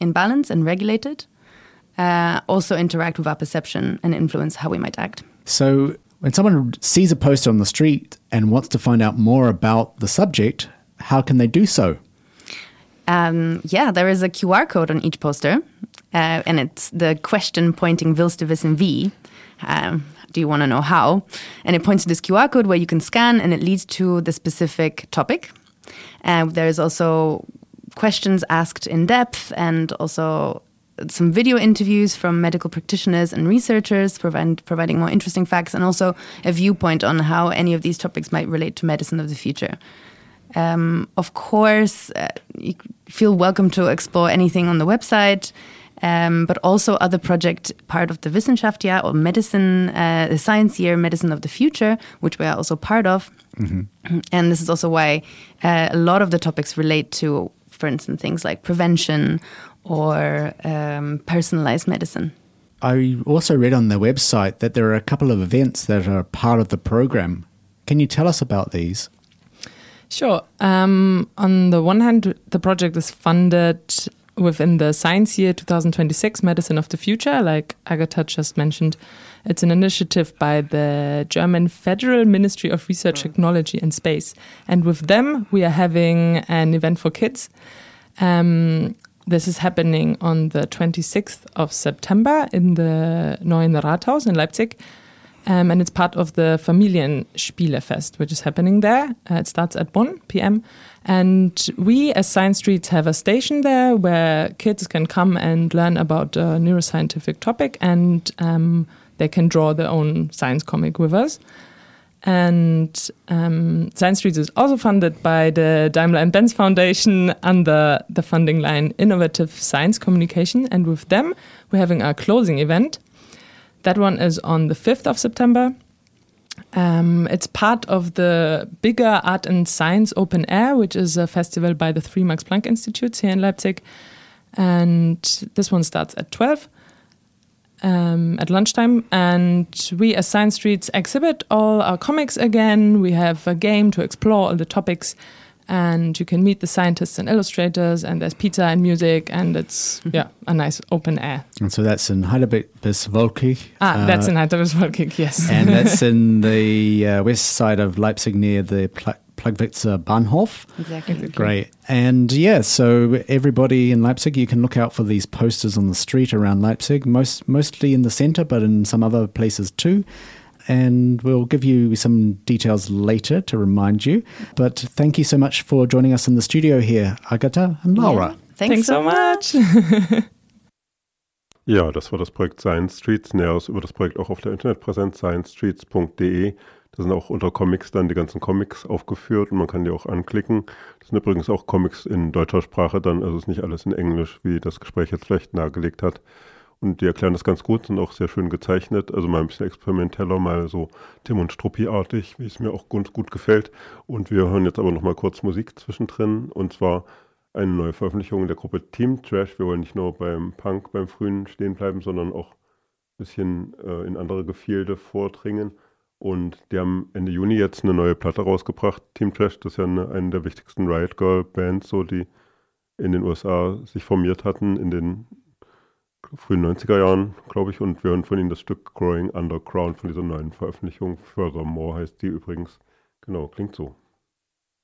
in balance and regulated, also interact with our perception and influence how we might act. So when someone sees a poster on the street and wants to find out more about the subject, how can they do so? There is a QR code on each poster, and it's the question pointing "Willst du wissen wie?" Do you want to know how? And it points to this QR code where you can scan, and it leads to the specific topic. There is also questions asked in depth, and also some video interviews from medical practitioners and researchers providing more interesting facts, and also a viewpoint on how any of these topics might relate to medicine of the future. Of course, you feel welcome to explore anything on the website, but also other project part of the Wissenschaftsjahr or medicine, the science year, medicine of the future, which we are also part of. Mm-hmm. And this is also why a lot of the topics relate to, for instance, things like prevention or personalized medicine. I also read on their website that there are a couple of events that are part of the program. Can you tell us about these? Sure. On the one hand, the project is funded within the Science Year 2026 Medicine of the Future, like Agatha just mentioned. It's an initiative by the German Federal Ministry of Research, Technology and Space. And with them, we are having an event for kids. This is happening on the 26th of September in the Neuen Rathaus in Leipzig. And it's part of the Familienspielefest, which is happening there. It starts at 1 p.m. And we, as Science Streets, have a station there where kids can come and learn about a neuroscientific topic, and they can draw their own science comic with us. And Science Streets is also funded by the Daimler & Benz Foundation under the funding line Innovative Science Communication. And with them, we're having our closing event. That one is on the 5th of September. It's part of the bigger Art and Science Open Air, which is a festival by the 3 Max Planck Institutes here in Leipzig. And this one starts at 12 at lunchtime. And we, as Science Streets, exhibit all our comics again. We have a game to explore all the topics. And you can meet the scientists and illustrators, and there's pizza and music, and it's a nice open air. And so that's in Heidelberg bis Wolkig. That's in Heidelberg bis Wolkig, yes. And that's in the west side of Leipzig near the Plagwitzer Bahnhof. Exactly. Great. And so everybody in Leipzig, you can look out for these posters on the street around Leipzig, mostly in the center, but in some other places too. And we'll give you some details later to remind you. But thank you so much for joining us in the studio here, Agatha and Laura. Yeah, thanks so much. Ja, das war das Projekt Science Streets. Näheres über das Projekt auch auf der Internetpräsenz sciencestreets.de. Da sind auch unter Comics dann die ganzen Comics aufgeführt und man kann die auch anklicken. Das sind übrigens auch Comics in deutscher Sprache dann, also ist nicht alles in Englisch, wie das Gespräch jetzt vielleicht nahegelegt hat. Und die erklären das ganz gut, sind auch sehr schön gezeichnet, also mal ein bisschen experimenteller, mal so Tim und Struppi-artig, wie es mir auch gut gefällt. Und wir hören jetzt aber noch mal kurz Musik zwischendrin, und zwar eine neue Veröffentlichung der Gruppe Team Trash. Wir wollen nicht nur beim Punk, beim Frühen stehen bleiben, sondern auch ein bisschen in andere Gefilde vordringen. Und die haben Ende Juni jetzt eine neue Platte rausgebracht. Team Trash, das ist ja eine der wichtigsten Riot Girl Bands, so, die in den USA sich formiert hatten in den frühen 90er Jahren, glaube ich, und wir hören von ihnen das Stück Growing Underground von dieser neuen Veröffentlichung. Furthermore heißt die übrigens. Genau, klingt so.